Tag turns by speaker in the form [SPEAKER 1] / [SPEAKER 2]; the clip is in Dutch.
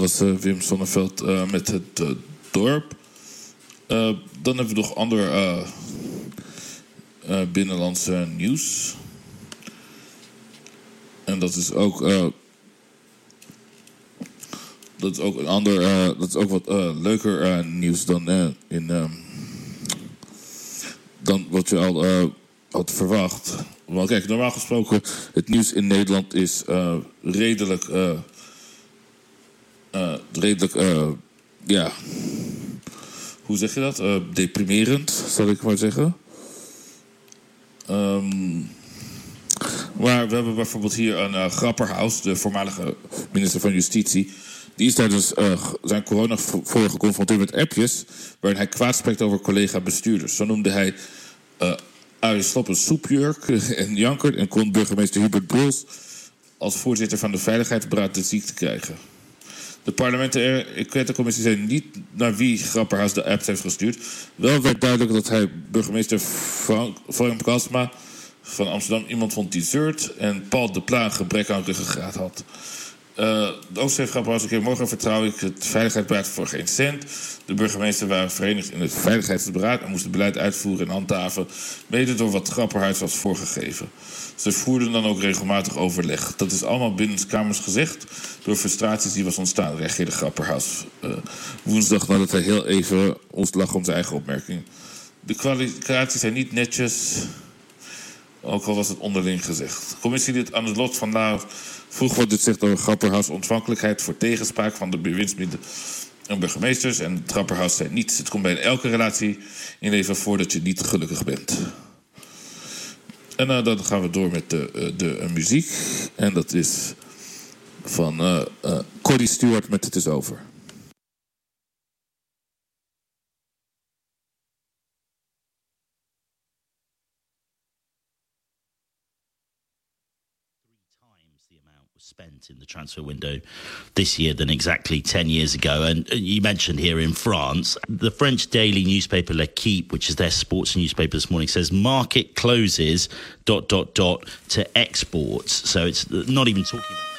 [SPEAKER 1] was Wim Sonneveld met het dorp. Dan hebben we nog ander binnenlandse nieuws. En dat is ook... dat is ook een ander... dat is ook wat leuker nieuws dan dan wat je al had verwacht. Want kijk, normaal gesproken... het nieuws in Nederland is redelijk... ja... Hoe zeg je dat? Deprimerend, zal ik maar zeggen. Maar we hebben bijvoorbeeld hier een Grapperhaus, de voormalige minister van Justitie. Die is tijdens zijn corona voor geconfronteerd met appjes... waarin hij kwaad spreekt over collega-bestuurders. Zo noemde hij Arie Slob een soepjurk en jankert... en kon burgemeester Hubert Bruls als voorzitter van de Veiligheidsberaad de ziekte krijgen. De parlementaire enquêtecommissie zei niet naar wie Grapperhaus de apps heeft gestuurd. Wel werd duidelijk dat hij burgemeester Frank Kasma van Amsterdam iemand vond die zeurt... en Paul de Pla een gebrek aan ruggengraat had. Ook schreef Grapperhaus een keer: morgen vertrouw ik het Veiligheidsberaad voor geen cent. De burgemeesters waren verenigd in het Veiligheidsberaad... en moesten beleid uitvoeren en handhaven... mede door wat Grapperhaus was voorgegeven. Ze voerden dan ook regelmatig overleg. Dat is allemaal binnenskamers gezegd... door frustraties die was ontstaan, reageerde Grapperhaus woensdag... nadat hij heel even ontlag om zijn eigen opmerking. De kwalificaties zijn niet netjes... ook al was het onderling gezegd. Commissielid aan het lot van Laar vroeg wat dit zegt over Grapperhaus' ontvankelijkheid voor tegenspraak van de bewindslieden en burgemeesters. En Grapperhaus zei niets. Het komt bij elke relatie in leven voor dat je niet gelukkig bent. En dan gaan we door met de muziek. En dat is van Cody Stewart met Het is over.
[SPEAKER 2] Spent in the transfer window this year than exactly 10 years ago. And you mentioned here in France, the French daily newspaper L'Équipe, which is their sports newspaper this morning, says market closes ... to exports. So it's not even talking about